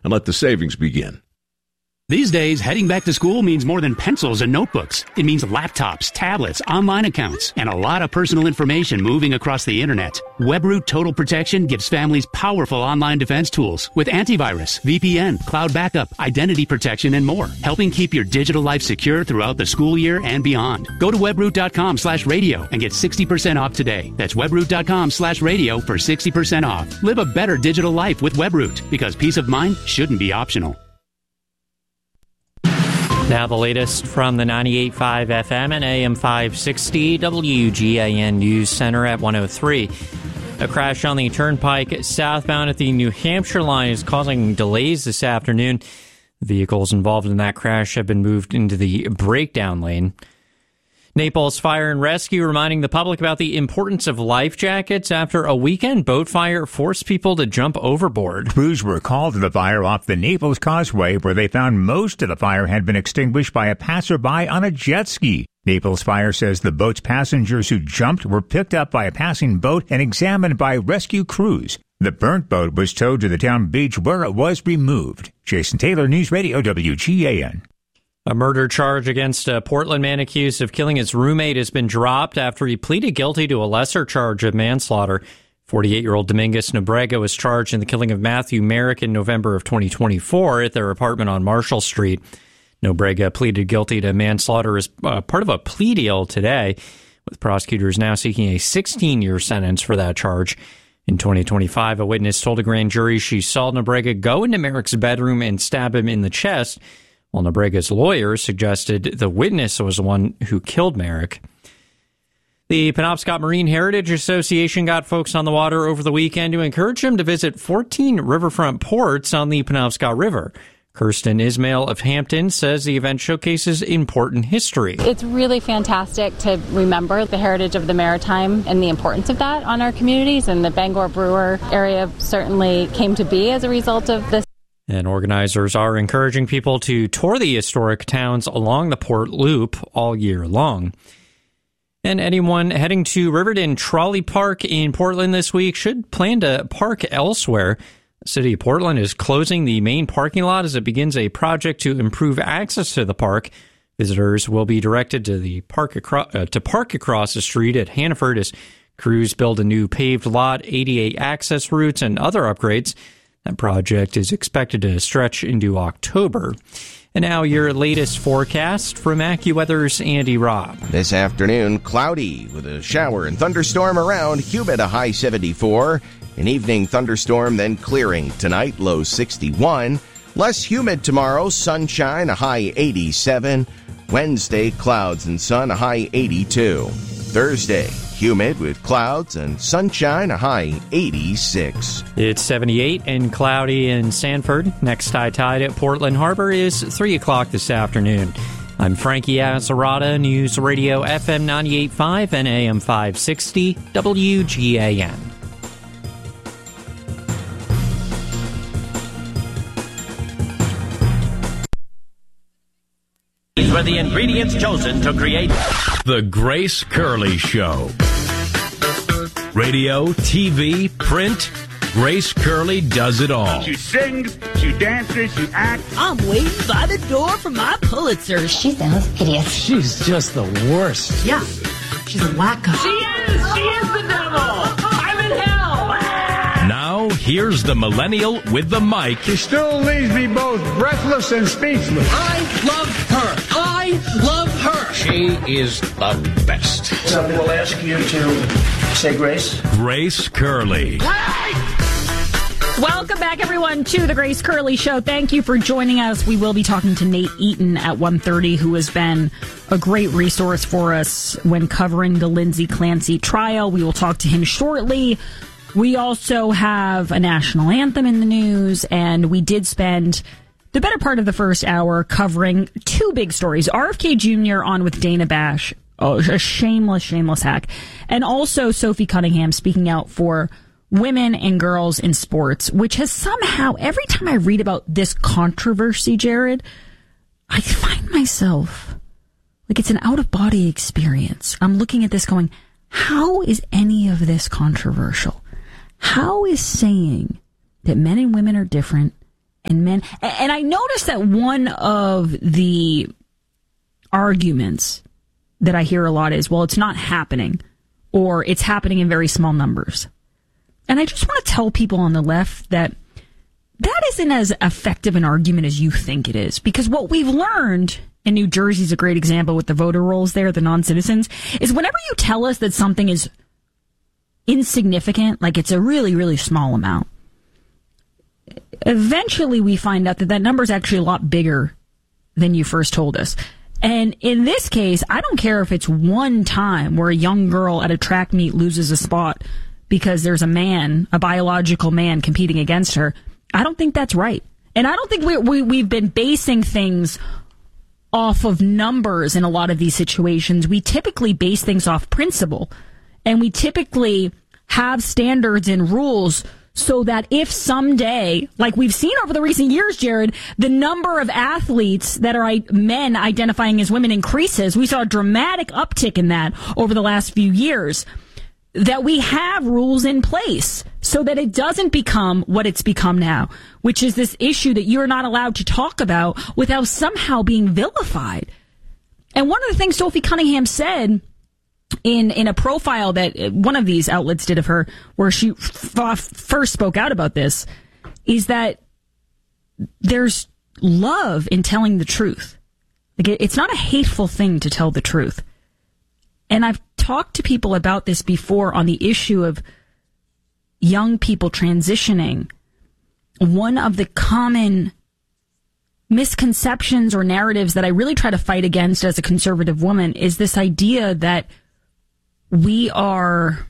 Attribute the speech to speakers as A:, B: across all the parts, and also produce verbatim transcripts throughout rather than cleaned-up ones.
A: and let the savings begin.
B: These days, heading back to school means more than pencils and notebooks. It means laptops, tablets, online accounts, and a lot of personal information moving across the internet. WebRoot Total Protection gives families powerful online defense tools with antivirus, V P N, cloud backup, identity protection, and more, helping keep your digital life secure throughout the school year and beyond. Go to webroot.com slash radio and get sixty percent off today. That's webroot.com slash radio for sixty percent off. Live a better digital life with WebRoot, because peace of mind shouldn't be optional.
C: Now the latest from the ninety-eight point five F M and A M five sixty W G A N News Center at one oh three. A crash on the turnpike southbound at the New Hampshire line is causing delays this afternoon. Vehicles involved in that crash have been moved into the breakdown lane. Naples Fire and Rescue reminding the public about the importance of life jackets after a weekend boat fire forced people to jump overboard.
D: Crews were called to the fire off the Naples Causeway, where they found most of the fire had been extinguished by a passerby on a jet ski. Naples Fire says the boat's passengers who jumped were picked up by a passing boat and examined by rescue crews. The burnt boat was towed to the town beach where it was removed. Jason Taylor, News Radio W G A N.
C: A murder charge against a Portland man accused of killing his roommate has been dropped after he pleaded guilty to a lesser charge of manslaughter. forty-eight-year-old Dominguez Nobrega was charged in the killing of Matthew Merrick in November of twenty twenty-four at their apartment on Marshall Street. Nobrega pleaded guilty to manslaughter as uh, part of a plea deal today, with prosecutors now seeking a sixteen-year sentence for that charge. In twenty twenty-five, a witness told a grand jury she saw Nobrega go into Merrick's bedroom and stab him in the chest, while Nobrega's lawyer suggested the witness was the one who killed Merrick. The Penobscot Marine Heritage Association got folks on the water over the weekend to encourage them to visit fourteen riverfront ports on the Penobscot River. Kirsten Ismail of Hampton says the event showcases important history.
E: It's really fantastic to remember the heritage of the Maritime and the importance of that on our communities, and the Bangor Brewer area certainly came to be as a result of this.
C: And organizers are encouraging people to tour the historic towns along the Port Loop all year long. And anyone heading to Riverton Trolley Park in Portland this week should plan to park elsewhere. The city of Portland is closing the main parking lot as it begins a project to improve access to the park. Visitors will be directed to the park acro- uh, to park across the street at Hannaford as crews build a new paved lot, A D A access routes, and other upgrades. That project is expected to stretch into October. And now your latest forecast from AccuWeather's Andy Robb.
F: This afternoon, cloudy with a shower and thunderstorm around, humid a high seventy-four. An evening thunderstorm, then clearing tonight, low sixty-one. Less humid tomorrow, sunshine, a high eighty-seven. Wednesday, clouds and sun, a high eighty-two. Thursday, humid with clouds and sunshine, a high eighty-six.
C: It's seventy-eight and cloudy in Sanford. Next high tide at Portland Harbor is three o'clock this afternoon. I'm Frankie Azzarata, News Radio F M ninety-eight point five and A M five sixty W G A N.
G: These were the ingredients chosen to create
H: The Grace Curley Show. Radio, T V, print, Grace Curley does it all.
I: She sings, she dances, she acts.
J: I'm waiting by the door for my Pulitzer.
K: She sounds hideous.
L: She's just the worst.
J: Yeah, she's a wacko.
G: She is! She is the devil! I'm in hell!
H: Now, here's the millennial with the mic.
I: She still leaves me both breathless and speechless.
L: I love her. I love her.
M: She is the best.
N: Somebody will ask you to say grace.
H: Grace Curley.
O: Welcome back, everyone, to the Grace Curley Show. Thank you for joining us. We will be talking to Nate Eaton at one thirty, who has been a great resource for us when covering the Lindsay Clancy trial. We will talk to him shortly. We also have a national anthem in the news, and we did spend the better part of the first hour covering two big stories. R F K Junior on with Dana Bash, oh, a shameless, shameless hack, and also Sophie Cunningham speaking out for women and girls in sports, which has somehow, every time I read about this controversy, Jared, I find myself like it's an out-of-body experience. I'm looking at this going, how is any of this controversial? How is saying that men and women are different and men. And I noticed that one of the arguments that I hear a lot is, well, it's not happening, or it's happening in very small numbers. And I just want to tell people on the left that that isn't as effective an argument as you think it is. Because what we've learned, and New Jersey's a great example with the voter rolls there, the non-citizens, is whenever you tell us that something is insignificant, like it's a really, really small amount, eventually we find out that that number is actually a lot bigger than you first told us. And in this case, I don't care if it's one time where a young girl at a track meet loses a spot because there's a man, a biological man, competing against her. I don't think that's right. And I don't think we, we, we've been basing things off of numbers in a lot of these situations. We typically base things off principle. And we typically have standards and rules so that if someday, like we've seen over the recent years, Jared, the number of athletes that are men identifying as women increases. We saw a dramatic uptick in that over the last few years. That we have rules in place so that it doesn't become what it's become now, which is this issue that you're not allowed to talk about without somehow being vilified. And one of the things Sophie Cunningham said in in a profile that one of these outlets did of her, where she f- first spoke out about this, is that there's love in telling the truth. Like it, it's not a hateful thing to tell the truth. And I've talked to people about this before on the issue of young people transitioning. One of the common misconceptions or narratives that I really try to fight against as a conservative woman is this idea that we are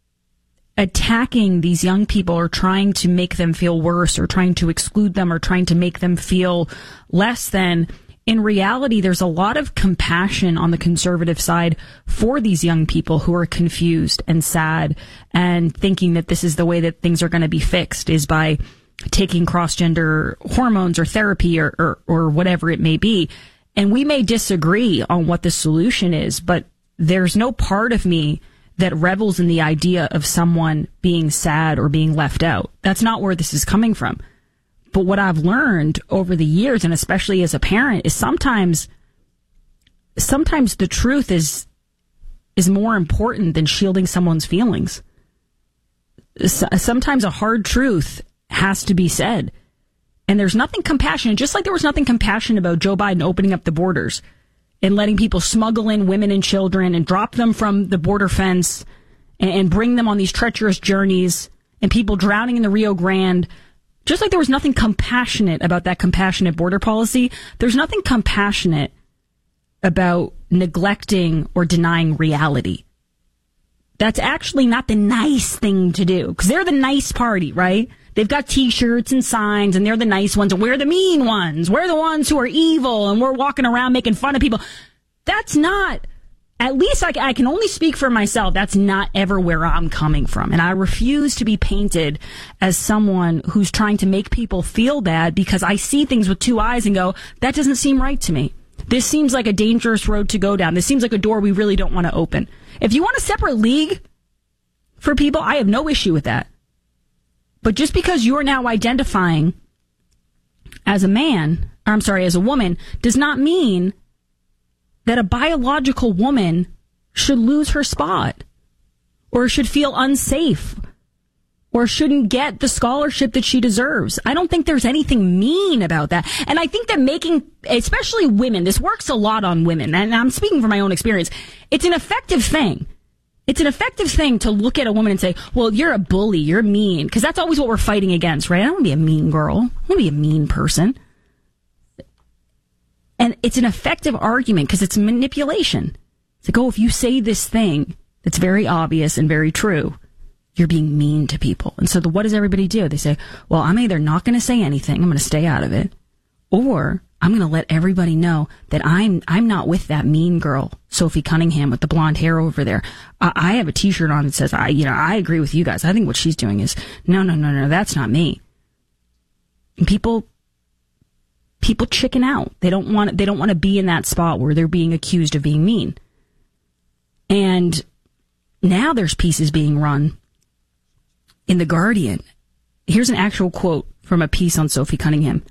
O: attacking these young people or trying to make them feel worse or trying to exclude them or trying to make them feel less than. In reality, there's a lot of compassion on the conservative side for these young people who are confused and sad and thinking that this is the way that things are going to be fixed, is by taking cross-gender hormones or therapy or, or, or whatever it may be. And we may disagree on what the solution is, but there's no part of me that revels in the idea of someone being sad or being left out. That's not where this is coming from. But what I've learned over the years, and especially as a parent, is sometimes, sometimes the truth is, is more important than shielding someone's feelings. Sometimes a hard truth has to be said. And there's nothing compassionate, just like there was nothing compassionate about Joe Biden opening up the borders and letting people smuggle in women and children and drop them from the border fence and, and bring them on these treacherous journeys, and people drowning in the Rio Grande. Just like there was nothing compassionate about that compassionate border policy, there's nothing compassionate about neglecting or denying reality. That's actually not the nice thing to do, because they're the nice party, right? They've got T-shirts and signs, and they're the nice ones, and we're the mean ones. We're the ones who are evil, and we're walking around making fun of people. That's not... At least I, I can only speak for myself. That's not ever where I'm coming from. And I refuse to be painted as someone who's trying to make people feel bad because I see things with two eyes and go, that doesn't seem right to me. This seems like a dangerous road to go down. This seems like a door we really don't want to open. If you want a separate league for people, I have no issue with that. But just because you're now identifying as a man, or I'm sorry, as a woman, does not mean that a biological woman should lose her spot or should feel unsafe or shouldn't get the scholarship that she deserves. I don't think there's anything mean about that. And I think that making, especially women, this works a lot on women, and I'm speaking from my own experience, it's an effective thing. It's an effective thing to look at a woman and say, well, you're a bully, you're mean, because that's always what we're fighting against, right? I don't want to be a mean girl. I want to be a mean person. And it's an effective argument because it's manipulation. It's like, oh, if you say this thing that's very obvious and very true, you're being mean to people. And so the, what does everybody do? They say, well, I'm either not going to say anything, I'm going to stay out of it, or I'm going to let everybody know that I'm I'm not with that mean girl, Sophie Cunningham with the blonde hair over there. I, I have a T-shirt on that says, I, you know, I agree with you guys. I think what she's doing is, no, no, no, no, that's not me. And people... People chicken out. They don't want. They don't want to be in that spot where they're being accused of being mean. And now there's pieces being run in The Guardian. Here's an actual quote from from a piece on Sophie Cunningham.